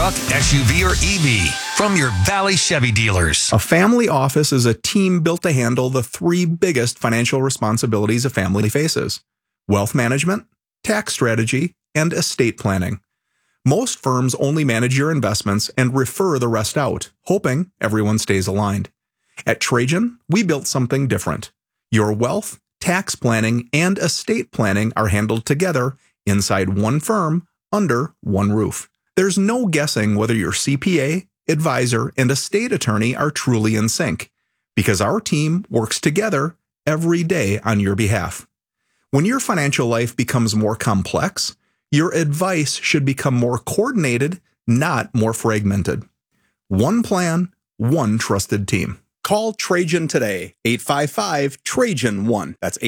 truck, SUV, or EV from your Valley Chevy dealers. A family office is a team built to handle the three biggest financial responsibilities a family faces: wealth management, tax strategy, and estate planning. Most firms only manage your investments and refer the rest out, hoping everyone stays aligned. At Trajan, we built something different. Your wealth, tax planning, and estate planning are handled together inside one firm, under one roof. There's no guessing whether your CPA, advisor, and estate attorney are truly in sync, because our team works together every day on your behalf. When your financial life becomes more complex, your advice should become more coordinated, not more fragmented. One plan, one trusted team. Call Trajan today, 855-TRAJAN-1. That's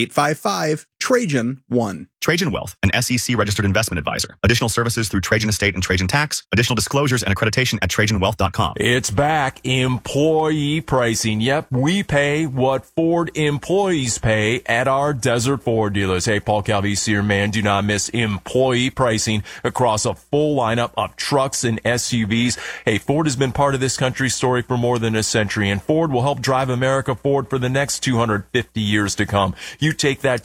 855-TRAJAN-1. Trajan Wealth, an SEC-registered investment advisor. Additional services through Trajan Estate and Trajan Tax. Additional disclosures and accreditation at TrajanWealth.com. It's back. Employee pricing. Yep, we pay what Ford employees pay at our Desert Ford dealers. Hey, Paul Calvisi here, man. Do not miss employee pricing across a full lineup of trucks and SUVs. Hey, Ford has been part of this country's story for more than a century, and Ford will help drive America forward for the next 250 years to come. You take that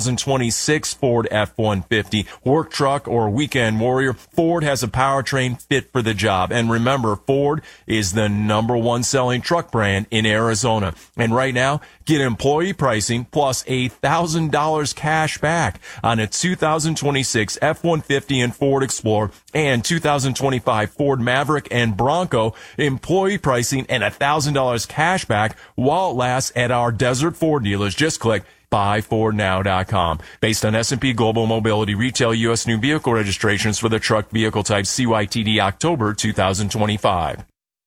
2026 Ford F-150, work truck, or weekend warrior, Ford has a powertrain fit for the job. And remember, Ford is the #1 selling truck brand in Arizona. And right now, get employee pricing plus $1,000 cash back on a 2026 F-150 and Ford Explorer and 2025 Ford Maverick and Bronco. Employee pricing and $1,000 cash back while it lasts at our Desert Ford dealers. Just click buyfordnow.com. Based on S&P Global Mobility Retail U.S. new vehicle registrations for the truck vehicle type CYTD October 2025.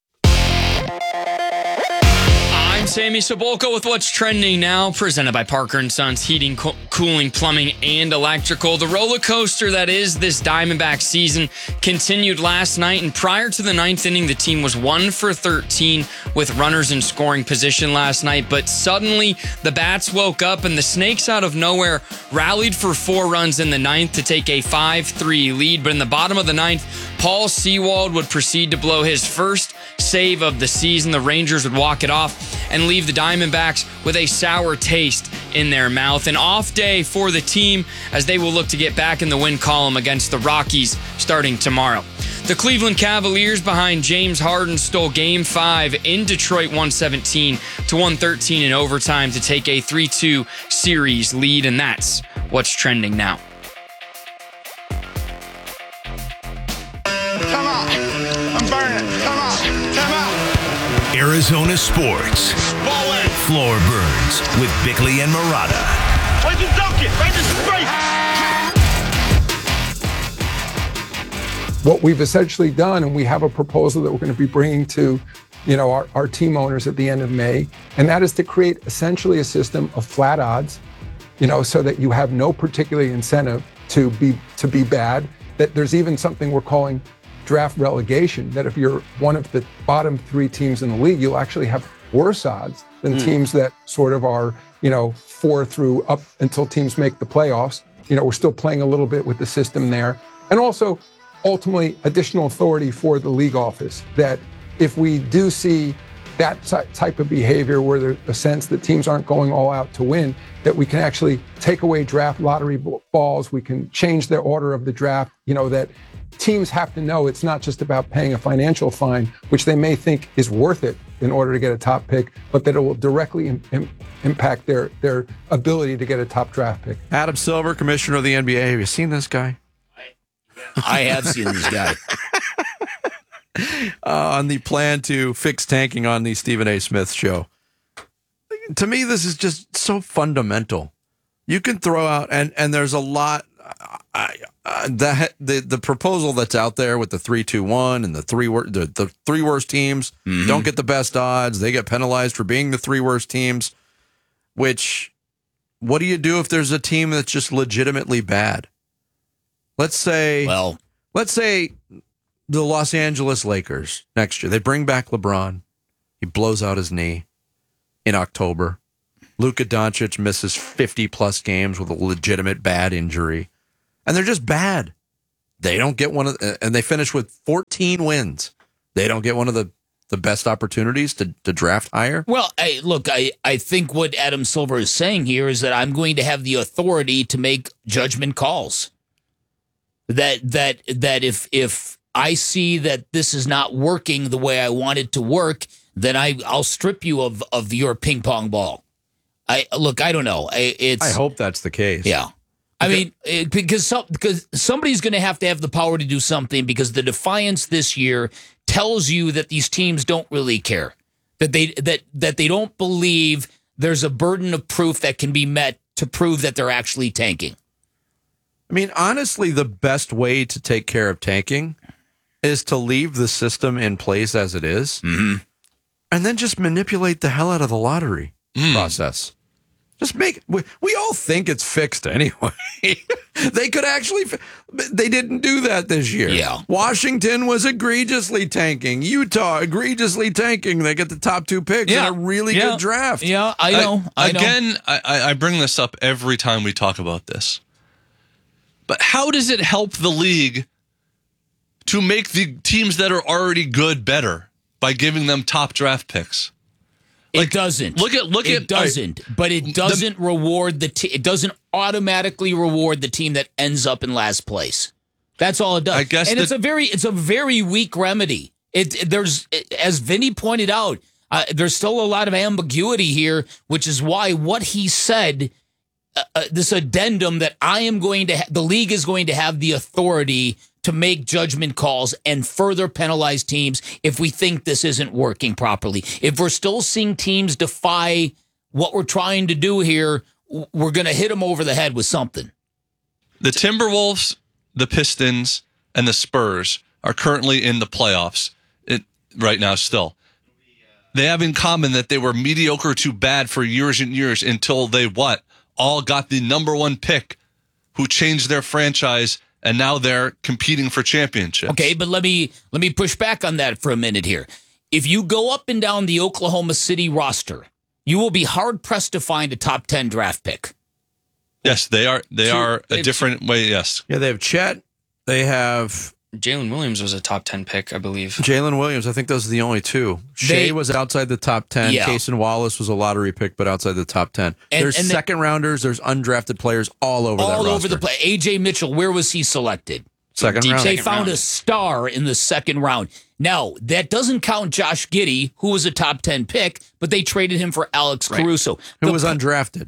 I'm Sammy Sobolka with What's Trending Now, presented by Parker & Sons Heating, Cooling, Plumbing, and Electrical. The roller coaster that is this Diamondback season continued last night, and prior to the ninth inning, the team was 1 for 13 with runners in scoring position last night, but suddenly the bats woke up and the Snakes out of nowhere rallied for 4 runs in the ninth to take a 5-3 lead, but in the bottom of the ninth, Paul Sewald would proceed to blow his first save of the season. The Rangers would walk it off and leave the Diamondbacks with a sour taste in their mouth. An off day for the team as they will look to get back in the win column against the Rockies starting tomorrow. The Cleveland Cavaliers behind James Harden stole Game 5 in Detroit 117-113 in overtime to take a 3-2 series lead, and that's what's trending now. Come on. I'm burning. Come on. Come on. Arizona Sports. Floor Burns with Bickley and Murata. Where'd you dunk it? Right in his face. What we've essentially done, and we have a proposal that we're going to be bringing to, our team owners at the end of May, and that is to create essentially a system of flat odds, so that you have no particular incentive to be bad. That there's even something we're calling draft relegation, that if you're one of the bottom 3 teams in the league, you'll actually have worse odds than teams that sort of are, 4 through up until teams make the playoffs. We're still playing a little bit with the system there. And also, ultimately, additional authority for the league office, that if we do see that type of behavior where there's a sense that teams aren't going all out to win, that we can actually take away draft lottery balls, we can change the order of the draft, that teams have to know it's not just about paying a financial fine, which they may think is worth it in order to get a top pick, but that it will directly impact their ability to get a top draft pick. Adam Silver, commissioner of the NBA. Have you seen this guy? I have seen this guy. On the plan to fix tanking on the Stephen A. Smith show. To me, this is just so fundamental. You can throw out, and there's a lot. The proposal that's out there with the 3-2-1 and the three worst teams don't get the best odds. They get penalized for being the 3 worst teams. Which, what do you do if there's a team that's just legitimately bad? Let's say the Los Angeles Lakers next year. They bring back LeBron. He blows out his knee in October. Luka Doncic misses 50-plus games with a legitimate bad injury. And they're just bad. They don't get and they finish with 14 15 wins. They don't get one of the best opportunities to draft higher? Well, I think what Adam Silver is saying here is that I'm going to have the authority to make judgment calls. That if I see that this is not working the way I want it to work, then I'll strip you of your ping pong ball. I don't know. I hope that's the case. Yeah. I mean, because somebody's going to have the power to do something, because the defiance this year tells you that these teams don't really care, that they don't believe there's a burden of proof that can be met to prove that they're actually tanking. I mean, honestly, the best way to take care of tanking is to leave the system in place as it is, and then just manipulate the hell out of the lottery process. Just we all think it's fixed anyway. They could actually, they didn't do that this year. Yeah. Washington was egregiously tanking. Utah egregiously tanking. They get the top 2 picks in a really good draft. Yeah, I know. Again, I bring this up every time we talk about this. But how does it help the league to make the teams that are already good better by giving them top draft picks? It doesn't. It doesn't reward it doesn't automatically reward the team that ends up in last place. That's all it does. I guess, and it's a very weak remedy. There's, as Vinny pointed out, there's still a lot of ambiguity here, which is why what he said, this addendum that the league is going to have the authority to make judgment calls and further penalize teams if we think this isn't working properly. If we're still seeing teams defy what we're trying to do here, we're going to hit them over the head with something. The Timberwolves, the Pistons, and the Spurs are currently in the playoffs right now still. They have in common that they were mediocre to bad for years and years until they all got the number 1 pick who changed their franchise, and now they're competing for championships. Okay, but let me push back on that for a minute here. If you go up and down the Oklahoma City roster, you will be hard-pressed to find a top 10 draft pick. Yes, they are. They are a different way, yes. Yeah, they have Chet. They have... Jalen Williams was a top 10 pick, I believe. Jalen Williams, I think those are the only 2. Shea was outside the top 10. Yeah. Cason Wallace was a lottery pick, but outside the top 10. There's second rounders. There's undrafted players all over that roster. All over the place. A.J. Mitchell, where was he selected? Second round. They found a star in the second round. Now, that doesn't count Josh Giddey, who was a top 10 pick, but they traded him for Alex Caruso. Who was undrafted.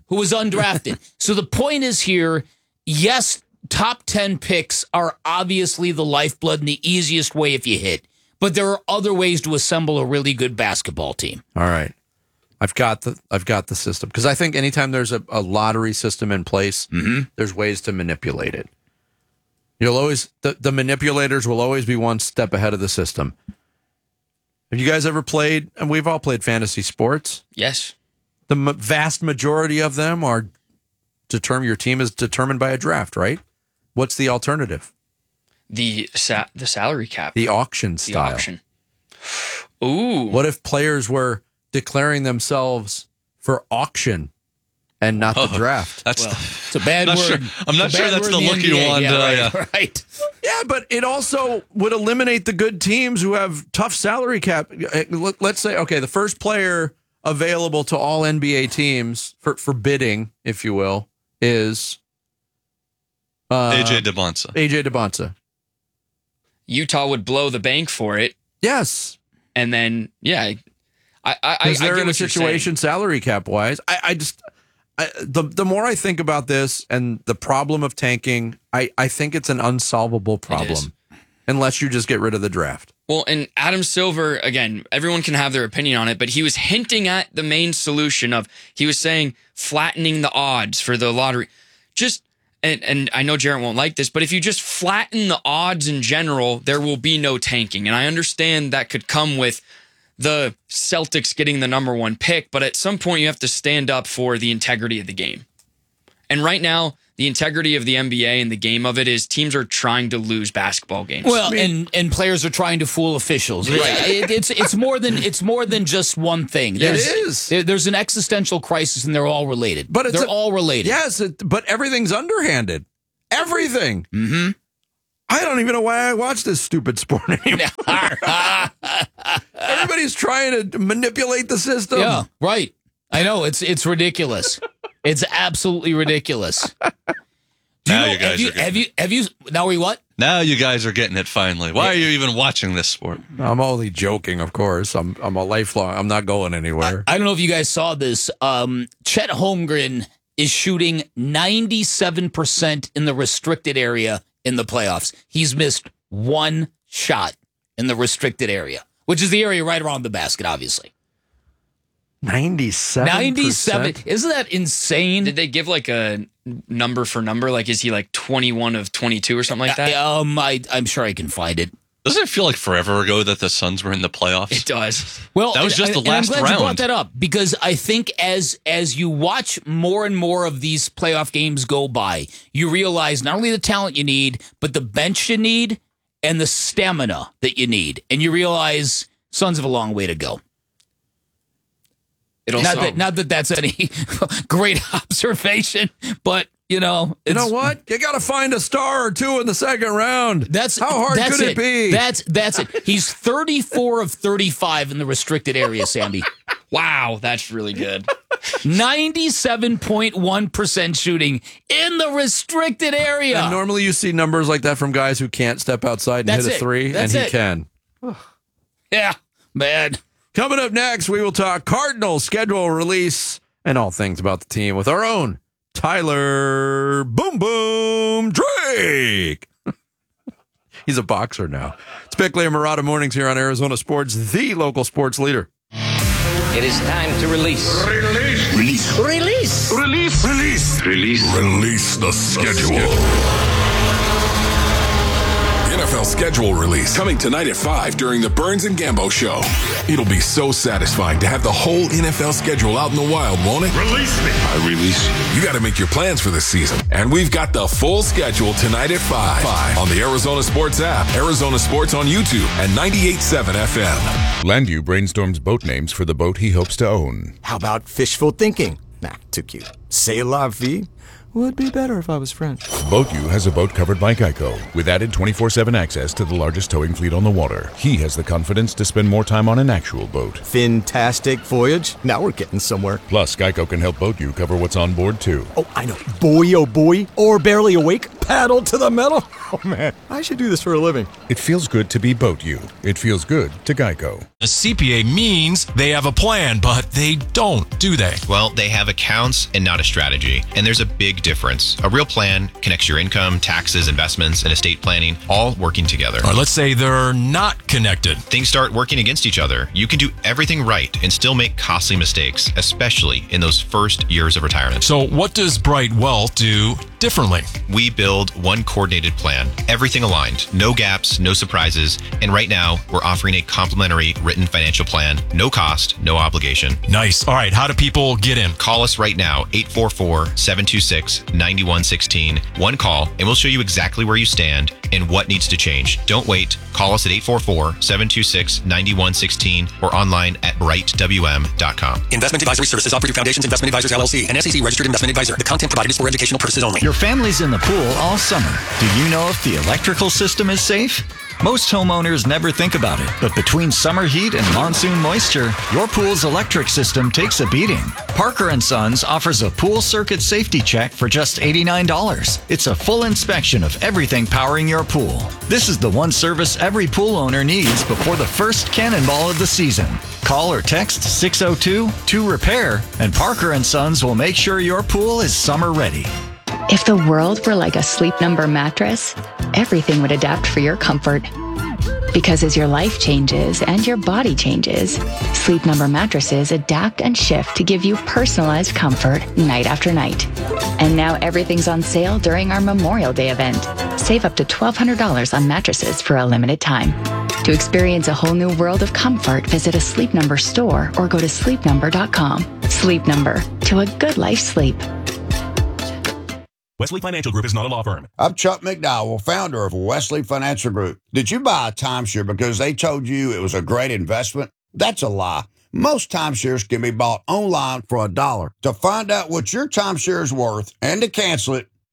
So the point is here, yes, top 10 picks are obviously the lifeblood and the easiest way if you hit. But there are other ways to assemble a really good basketball team. All right. I've got the system. Because I think anytime there's a lottery system in place, there's ways to manipulate it. You'll always the manipulators will always be one step ahead of the system. Have you guys ever played, and we've all played fantasy sports? Yes. The vast majority of them are your team is determined by a draft, right? What's the alternative? The salary cap. The auction style. The auction. Ooh. What if players were declaring themselves for auction and not the draft? It's a bad word. I'm not sure that's the look you want. Right. Yeah, but it also would eliminate the good teams who have tough salary cap. Let's say, okay, the first player available to all NBA teams for bidding, if you will, is AJ Debonsa. Utah would blow the bank for it. Yes. And then, yeah, because they're in a situation salary cap wise. The more I think about this and the problem of tanking, I think it's an unsolvable problem unless you just get rid of the draft. Well, and Adam Silver, again, everyone can have their opinion on it, but he was hinting at the main solution he was saying flattening the odds for the lottery. And I know Jarrett won't like this, but if you just flatten the odds in general, there will be no tanking. And I understand that could come with the Celtics getting the number 1 pick, but at some point you have to stand up for the integrity of the game. And right now, the integrity of the NBA and the game of it is teams are trying to lose basketball games. Well, and players are trying to fool officials. Right. It's more than just one thing. There's an existential crisis, and they're all related. They're all related. Yes, but everything's underhanded. Everything. Mm-hmm. I don't even know why I watch this stupid sport anymore. Everybody's trying to manipulate the system. Yeah, right. I know it's ridiculous. It's absolutely ridiculous. Now you guys have you now we what? Now you guys are getting it finally. Why are you even watching this sport? I'm only joking, of course. I'm a lifelong. I'm not going anywhere. I don't know if you guys saw this. Chet Holmgren is shooting 97% in the restricted area in the playoffs. He's missed one shot in the restricted area, which is the area right around the basket, obviously. 97%? 97. Isn't that insane? Did they give like a number for number? Like, is he like 21 of 22 or something like that? I'm sure I can find it. Doesn't it feel like forever ago that the Suns were in the playoffs? It does. Well, that was just the last round. I'm glad round. you brought that up because I think as you watch more and more of these playoff games go by, you realize not only the talent you need, but the bench you need and the stamina that you need. And you realize Suns have a long way to go. Not that that's any great observation, but you know what? You got to find a star or two in the second round. How hard could it be? That's it. He's 34 of 35 in the restricted area, Sandy. Wow, that's really good. 97.1% shooting in the restricted area. And normally you see numbers like that from guys who can't step outside and hit a three, and he can. Yeah, man. Coming up next, we will talk Cardinals schedule release and all things about the team with our own Tyler Boom Boom Drake. He's a boxer now. It's Bickley and Murata Mornings here on Arizona Sports, the local sports leader. It is time to release. Release the schedule. NFL schedule release coming tonight at 5 during the Burns and Gambo show. It'll be so satisfying to have the whole NFL schedule out in the wild, won't it? Release me. I release you. You got to make your plans for this season. And we've got the full schedule tonight at 5 on the Arizona Sports app, Arizona Sports on YouTube, and 98.7 FM. Landu brainstorms boat names for the boat he hopes to own. How about fishful thinking? Nah, too cute. C'est la vie? Would be better if I was French. BoatU has a boat covered by Geico with added 24/7 access to the largest towing fleet on the water. He has the confidence to spend more time on an actual boat. Fantastic voyage. Now we're getting somewhere. Plus, Geico can help BoatU cover what's on board, too. Oh, I know. Boy, oh boy. Or barely awake. Paddle to the metal. Oh, man. I should do this for a living. It feels good to be BoatU. It feels good to Geico. A CPA means they have a plan, but they don't, do they? Well, they have accounts and not a strategy. And there's a big difference. A real plan connects your income, taxes, investments, and estate planning all working together. Or let's say they're not connected. Things start working against each other. You can do everything right and still make costly mistakes, especially in those first years of retirement. So what does Bright Wealth do differently? We build one coordinated plan. Everything aligned. No gaps, no surprises. And right now, we're offering a complimentary written financial plan. No cost, no obligation. Nice. All right. How do people get in? Call us right now, 844-726-9116. One call, and we'll show you exactly where you stand and what needs to change. Don't wait. Call us at 844-726-9116 or online at brightwm.com. Investment advisory services offered through Foundations Investment Advisors, LLC, an SEC registered investment advisor. The content provided is for educational purposes only. Your family's in the pool all summer. Do you know if the electrical system is safe? Most homeowners never think about it, but between summer heat and monsoon moisture, your pool's electric system takes a beating. Parker & Sons offers a pool circuit safety check for just $89. It's a full inspection of everything powering your pool. This is the one service every pool owner needs before the first cannonball of the season. Call or text 602-2REPAIR, and Parker & Sons will make sure your pool is summer ready. If the world were like a Sleep Number mattress, everything would adapt for your comfort. Because as your life changes and your body changes, Sleep Number mattresses adapt and shift to give you personalized comfort night after night. And now everything's on sale during our Memorial Day event. Save up to $1,200 on mattresses for a limited time. To experience a whole new world of comfort, visit a Sleep Number store or go to sleepnumber.com. Sleep Number, to a good life sleep. Wesley Financial Group is not a law firm. I'm Chuck McDowell, founder of Wesley Financial Group. Did you buy a timeshare because they told you it was a great investment? That's a lie. Most timeshares can be bought online for $1. To find out what your timeshare is worth and to cancel it,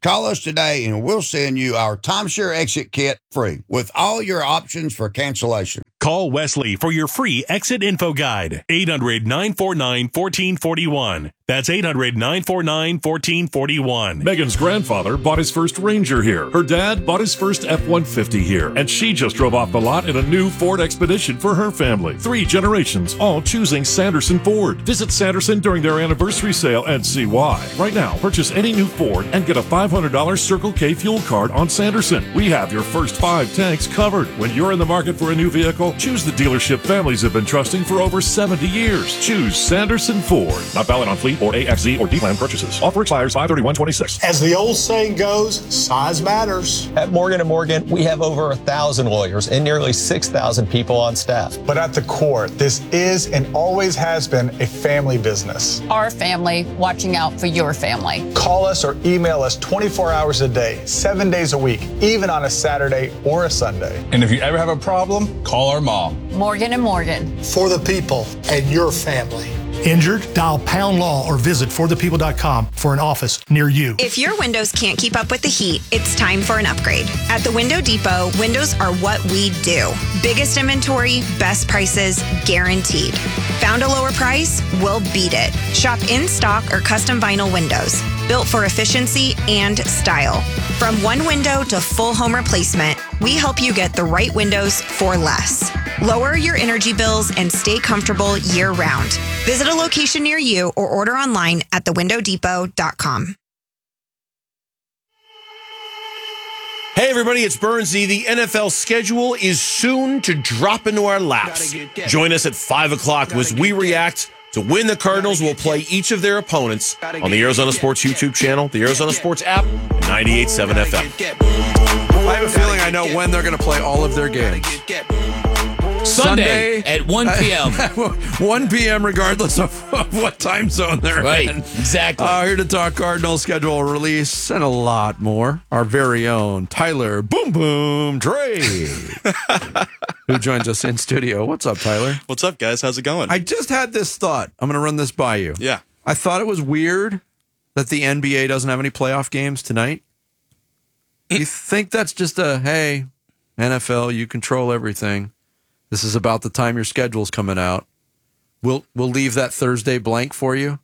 Call us today and we'll send you our timeshare exit kit free with all your options for cancellation. Call Wesley for your free exit info guide. 800-949-1441. That's 800-949-1441. Megan's grandfather bought his first Ranger here. Her dad bought his first F-150 here. And she just drove off the lot in a new Ford Expedition for her family. 3 generations, all choosing Sanderson Ford. Visit Sanderson during their anniversary sale and see why. Right now, purchase any new Ford and get a $500 Circle K fuel card on Sanderson. We have your first 5 tanks covered. When you're in the market for a new vehicle, choose the dealership families have been trusting for over 70 years. Choose Sanderson Ford. Not valid on fleet or AXZ or D-Plan purchases. Offer expires 5/31/26. As the old saying goes, size matters. At Morgan & Morgan, we have over 1,000 lawyers and nearly 6,000 people on staff. But at the core, this is and always has been a family business. Our family watching out for your family. Call us or email us 24 hours a day, 7 days a week, even on a Saturday or a Sunday. And if you ever have a problem, call our mom. Morgan & Morgan. For the people and your family. Injured? Dial Pound Law or visit forthepeople.com for an office near you. If your windows can't keep up with the heat, it's time for an upgrade. At the Window Depot, windows are what we do. Biggest inventory, best prices, guaranteed. Found a lower price? We'll beat it. Shop in stock or custom vinyl windows. Built for efficiency and style. From one window to full home replacement, we help you get the right windows for less. Lower your energy bills and stay comfortable year-round. Visit a location near you or order online at thewindowdepot.com. Hey everybody, it's Bernsey. The NFL schedule is soon to drop into our laps. Join us at 5 o'clock as we react to when the Cardinals will play each of their opponents on the Arizona Sports YouTube channel, the Arizona Sports app, and 98.7 FM. I have a feeling I know when they're going to play all of their games. Sunday at 1 p.m. 1 p.m. regardless of what time zone they're in. Exactly. Here to talk Cardinal schedule release and a lot more. Our very own Tyler Boom Boom Dre, who joins us in studio. What's up, Tyler? What's up, guys? How's it going? I just had this thought. I'm going to run this by you. Yeah. I thought it was weird that the NBA doesn't have any playoff games tonight. You think that's just a, hey, NFL, you control everything. This is about the time your schedule's coming out. We'll leave that Thursday blank for you.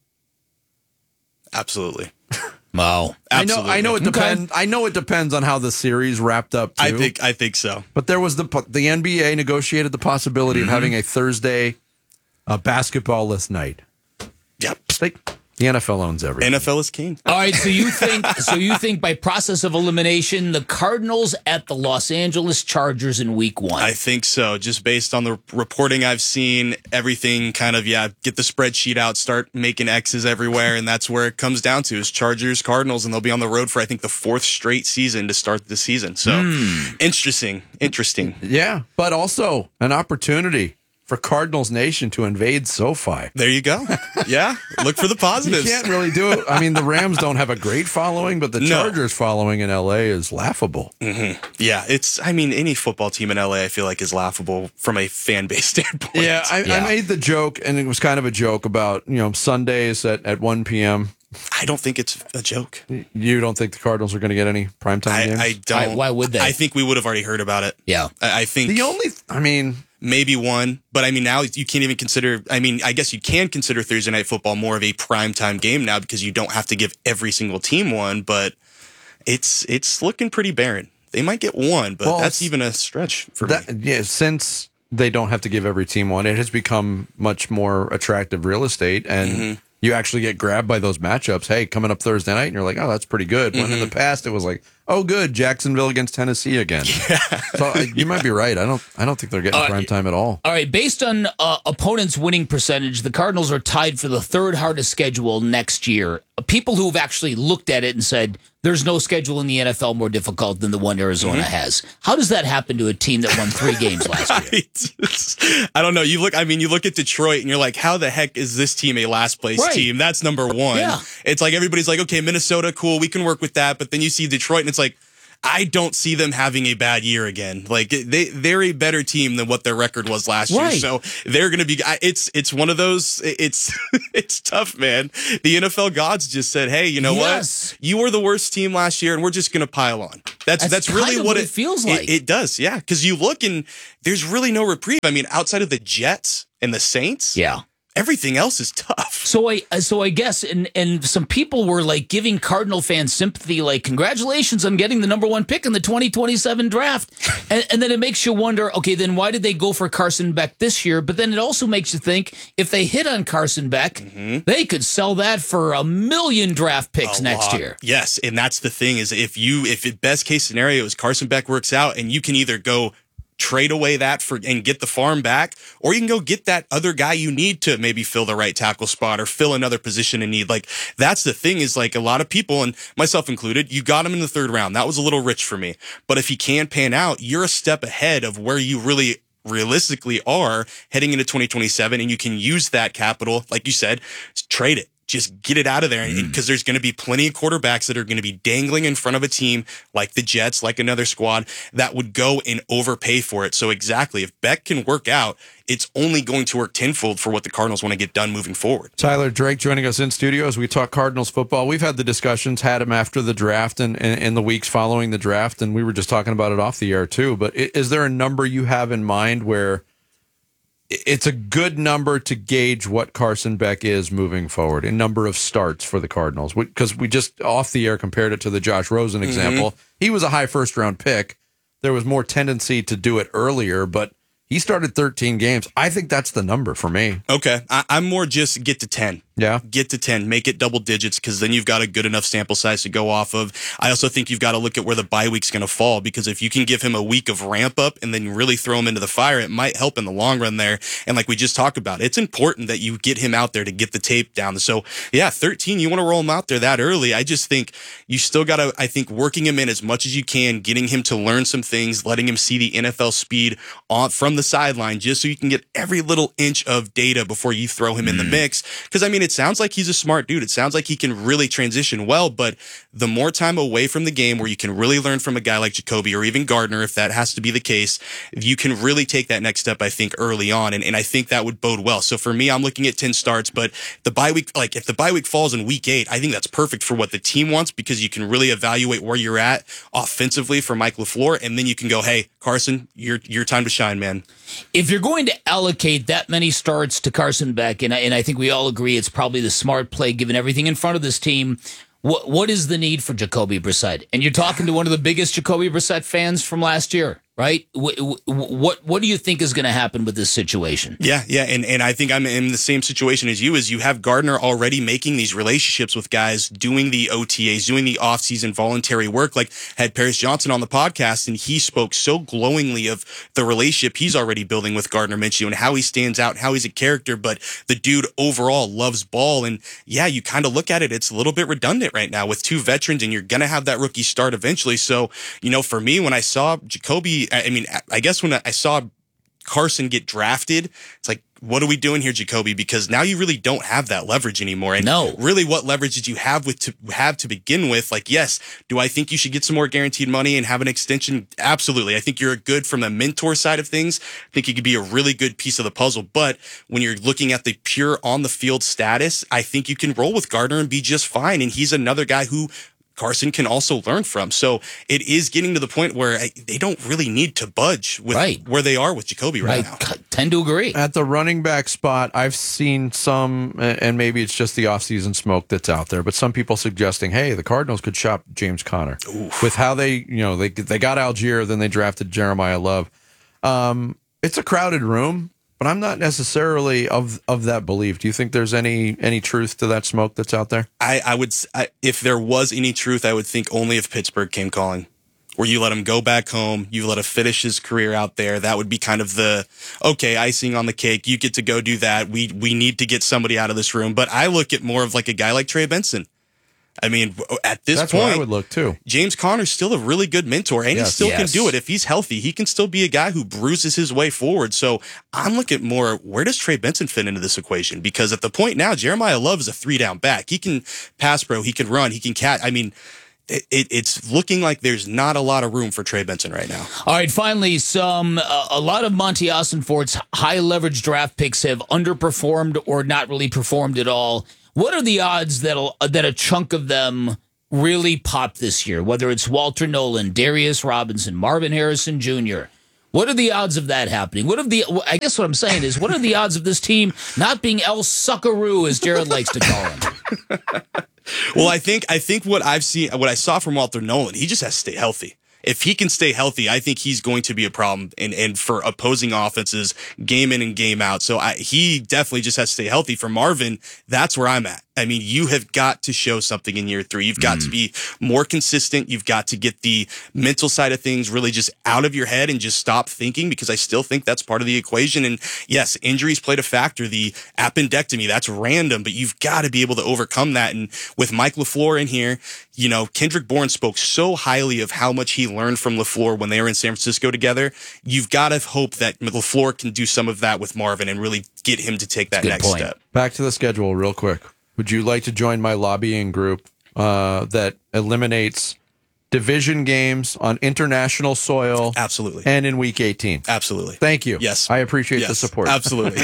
Absolutely. Wow. Absolutely. I know it depends. I know it depends on how the series wrapped up too. I think so. But there was the NBA negotiated the possibility of having a Thursday basketball-less night. Yep. The NFL owns everything. NFL is king. All right, so you think by process of elimination, the Cardinals at the Los Angeles Chargers in week 1? I think so. Just based on the reporting I've seen, everything kind of, get the spreadsheet out, start making X's everywhere, and that's where it comes down to is Chargers, Cardinals, and they'll be on the road for, I think, the 4th straight season to start the season. So, Interesting. Yeah, but also an opportunity for Cardinals Nation to invade SoFi. There you go. Yeah, look for the positives. You can't really do it. I mean, the Rams don't have a great following, but the Chargers following in LA is laughable. Mm-hmm. Yeah, any football team in LA I feel like is laughable from a fan base standpoint. Yeah, I made the joke, and it was kind of a joke about, Sundays at 1 p.m. I don't think it's a joke. You don't think the Cardinals are going to get any primetime games? I don't. Why would they? I think we would have already heard about it. Yeah. I think maybe one, but now you can't even consider, I guess you can consider Thursday Night Football more of a primetime game now because you don't have to give every single team one, but it's looking pretty barren. They might get one, but that's even a stretch for me. Yeah, since they don't have to give every team one, it has become much more attractive real estate, and you actually get grabbed by those matchups. Hey, coming up Thursday night, and you're like, oh, that's pretty good. When in the past it was like, oh, good, Jacksonville against Tennessee again. Yeah. So you might be right. I don't think they're getting prime time at all. All right, based on opponents' winning percentage, the Cardinals are tied for the 3rd hardest schedule next year. People who have actually looked at it and said there's no schedule in the NFL more difficult than the one Arizona has. How does that happen to a team that won 3 games last year? I don't know. You look at Detroit and you're like, how the heck is this team a last place team? That's number 1. Yeah. It's like everybody's like, okay, Minnesota, cool, we can work with that. But then you see Detroit and it's like, I don't see them having a bad year again. Like they're a better team than what their record was last year. So they're going to be, it's one of those, it's tough, man. The NFL gods just said, hey, you know what? You were the worst team last year and we're just going to pile on. That's really what it feels like. It does. Yeah. Because you look and there's really no reprieve. I mean, outside of the Jets and the Saints. Yeah. Everything else is tough. So I guess, and some people were like giving Cardinal fans sympathy, like, congratulations on getting the #1 pick in the 2027 draft. And then it makes you wonder, okay, then why did they go for Carson Beck this year? But then it also makes you think, if they hit on Carson Beck, they could sell that for 1 million draft picks next year. Yes, and that's the thing is if best case scenario is Carson Beck works out and you can either go trade away that and get the farm back, or you can go get that other guy you need to maybe fill the right tackle spot or fill another position in need. Like, that's the thing is, like, a lot of people, and myself included, you got him in the 3rd round. That was a little rich for me. But if he can pan out, you're a step ahead of where you really realistically are heading into 2027, and you can use that capital, like you said, trade it. Just get it out of there, because there's going to be plenty of quarterbacks that are going to be dangling in front of a team like the Jets, like another squad, that would go and overpay for it. So exactly, if Beck can work out, it's only going to work tenfold for what the Cardinals want to get done moving forward. Tyler Drake joining us in studio as we talk Cardinals football. We've had the discussions, had him after the draft and in the weeks following the draft, and we were just talking about it off the air too. But is there a number you have in mind where it's a good number to gauge what Carson Beck is moving forward in number of starts for the Cardinals? Because we just off the air compared it to the Josh Rosen example. He was a high 1st-round pick. There was more tendency to do it earlier, but he started 13 games. I think that's the number for me. Okay. I'm more just get to 10. Yeah. Get to 10. Make it double digits, because then you've got a good enough sample size to go off of. I also think you've got to look at where the bye week's going to fall, because if you can give him a week of ramp up and then really throw him into the fire, it might help in the long run there. And like we just talked about, it's important that you get him out there to get the tape down. So yeah, 13, you want to roll him out there that early. I just think you still got to, I think, working him in as much as you can, getting him to learn some things, letting him see the NFL speed from the sideline, just so you can get every little inch of data before you throw him in the mix. Because I mean, it sounds like he's a smart dude. It sounds like he can really transition well, but the more time away from the game where you can really learn from a guy like Jacoby or even Gardner, if that has to be the case, you can really take that next step, I think, early on. And I think that would bode well. So for me, I'm looking at 10 starts, but the bye week, like if the bye week falls in week 8, I think that's perfect for what the team wants, because you can really evaluate where you're at offensively for Mike LaFleur. And then you can go, hey, Carson, your time to shine, man. If you're going to allocate that many starts to Carson Beck, and I think we all agree it's probably the smart play given everything in front of this team, what is the need for Jacoby Brissett? And you're talking to one of the biggest Jacoby Brissett fans from last year, right? What do you think is going to happen with this situation? Yeah, and I think I'm in the same situation as you have Gardner already making these relationships with guys, doing the OTAs, doing the off-season voluntary work. Like, had Paris Johnson on the podcast, and he spoke so glowingly of the relationship he's already building with Gardner Minshew and how he stands out, how he's a character, but the dude overall loves ball. And yeah, you kind of look at it, it's a little bit redundant right now with 2 veterans, and you're going to have that rookie start eventually. So, for me, when I saw Jacoby, I guess when I saw Carson get drafted, it's like, what are we doing here, Jacoby? Because now you really don't have that leverage anymore. And really, what leverage did you have to begin with? Like, yes, do I think you should get some more guaranteed money and have an extension? Absolutely. I think you're good from the mentor side of things. I think you could be a really good piece of the puzzle. But when you're looking at the pure on the field status, I think you can roll with Gardner and be just fine. And he's another guy who Carson can also learn from. So it is getting to the point where they don't really need to budge with where they are with Jacoby right now. I tend to agree. At the running back spot, I've seen some, and maybe it's just the offseason smoke that's out there, but some people suggesting, hey, the Cardinals could shop James Conner. Oof. With how they got Algier, then they drafted Jeremiah Love. It's a crowded room, but I'm not necessarily of that belief. Do you think there's any truth to that smoke that's out there? I would, if there was any truth, I would think only if Pittsburgh came calling, where you let him go back home, you let him finish his career out there. That would be kind of the, okay, icing on the cake. You get to go do that. We need to get somebody out of this room. But I look at more of like a guy like Trey Benson. I mean, at this That's point, what I would look too. James Conner's still a really good mentor, and he still can do it. If he's healthy, he can still be a guy who bruises his way forward. So I'm looking more, where does Trey Benson fit into this equation? Because at the point now, Jeremiah Love is a 3-down back. He can pass pro, he can run, he can catch. I mean, it's looking like there's not a lot of room for Trey Benson right now. All right, finally, a lot of Monty Ossenfort's high leverage draft picks have underperformed or not really performed at all. What are the odds that a chunk of them really pop this year? Whether it's Walter Nolan, Darius Robinson, Marvin Harrison Jr. What are the odds of that happening? I guess what I'm saying is, what are the odds of this team not being El Suckaroo, as Jared likes to call him? Well, I think what I saw from Walter Nolan, he just has to stay healthy. If he can stay healthy, I think he's going to be a problem and for opposing offenses game in and game out. So he definitely just has to stay healthy. For Marvin, that's where I'm at. I mean, you have got to show something in year 3. You've got to be more consistent. You've got to get the mental side of things really just out of your head and just stop thinking, because I still think that's part of the equation. And yes, injuries played a factor. The appendectomy, that's random, but you've got to be able to overcome that. And with Mike LaFleur in here, you know, Kendrick Bourne spoke so highly of how much he learned from LaFleur when they were in San Francisco together. You've got to hope that LaFleur can do some of that with Marvin and really get him to take that next step. Back to the schedule real quick. Would you like to join my lobbying group that eliminates division games on international soil? Absolutely. And in week 18? Absolutely. Thank you. Yes. I appreciate the support. Absolutely.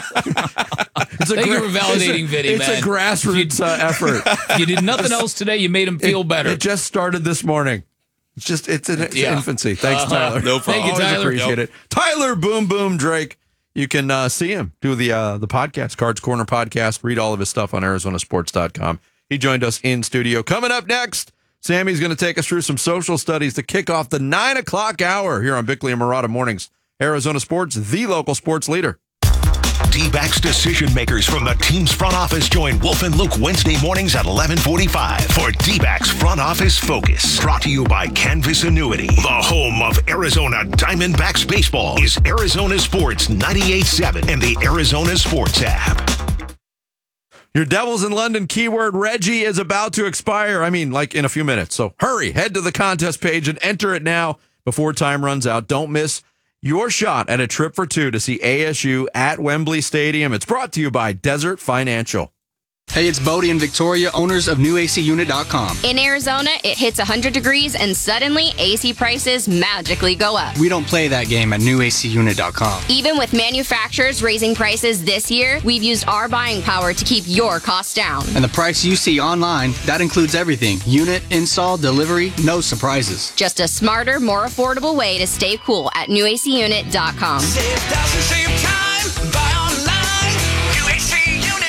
Thank you for validating Vinny, man. It's a grassroots effort. If you did nothing else today, you made him feel better. It just started this morning. It's in its infancy. Thanks, Tyler. No problem. Thank you, Tyler. Always appreciate it. Tyler Boom Boom Drake. You can see him do the podcast, Cards Corner podcast. Read all of his stuff on ArizonaSports.com. He joined us in studio. Coming up next, Sammy's going to take us through some social studies to kick off the 9 o'clock hour here on Bickley and Murata Mornings. Arizona Sports, the local sports leader. D-backs decision makers from the team's front office join Wolf and Luke Wednesday mornings at 11:45 for D-backs Front Office Focus. Brought to you by Canvas Annuity. The home of Arizona Diamondbacks baseball is Arizona Sports 98.7 and the Arizona Sports app. Your Devils in London keyword Reggie is about to expire. I mean, like in a few minutes. So hurry, head to the contest page and enter it now before time runs out. Don't miss your shot at a trip for 2 to see ASU at Wembley Stadium. It's brought to you by Desert Financial. Hey, it's Bodie and Victoria, owners of NewACUnit.com. In Arizona, it hits 100 degrees and suddenly AC prices magically go up. We don't play that game at NewACUnit.com. Even with manufacturers raising prices this year, we've used our buying power to keep your costs down. And the price you see online, that includes everything. Unit, install, delivery, no surprises. Just a smarter, more affordable way to stay cool at NewACUnit.com. Save thousands, save time, buy online, NewACUnit.com.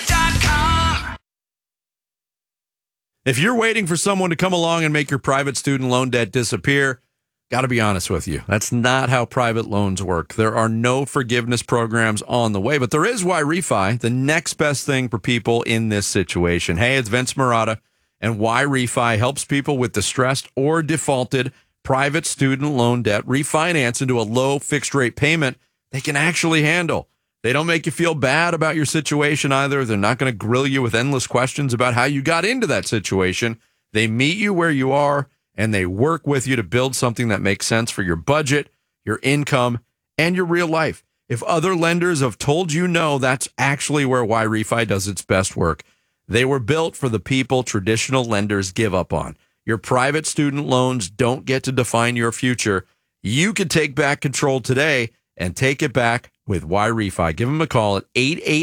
If you're waiting for someone to come along and make your private student loan debt disappear, got to be honest with you. That's not how private loans work. There are no forgiveness programs on the way, but there is YRefi, the next best thing for people in this situation. Hey, it's Vince Murata, and YRefi helps people with distressed or defaulted private student loan debt refinance into a low fixed rate payment they can actually handle. They don't make you feel bad about your situation either. They're not going to grill you with endless questions about how you got into that situation. They meet you where you are, and they work with you to build something that makes sense for your budget, your income, and your real life. If other lenders have told you no, that's actually where YRefi does its best work. They were built for the people traditional lenders give up on. Your private student loans don't get to define your future. You can take back control today and take it back with YRefi. Give them a call at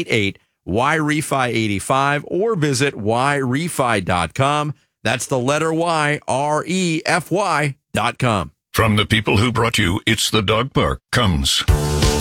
888-YRefi85 or visit YRefi.com. That's the letter Y, REFY.com. From the people who brought you It's the Dog Park comes